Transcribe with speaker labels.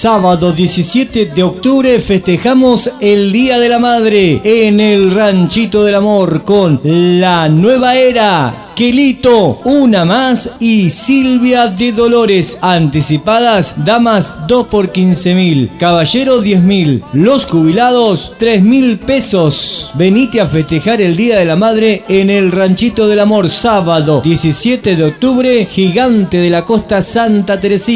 Speaker 1: Sábado 17 de octubre festejamos el Día de la Madre en el Ranchito del Amor con La Nueva Era, Quelito, Una Más y Silvia de Dolores. Anticipadas, damas 2 por 15.000, caballeros 10.000, los jubilados 3.000 pesos. Venite a festejar el Día de la Madre en el Ranchito del Amor, sábado 17 de octubre, Gigante de la Costa, Santa Teresita.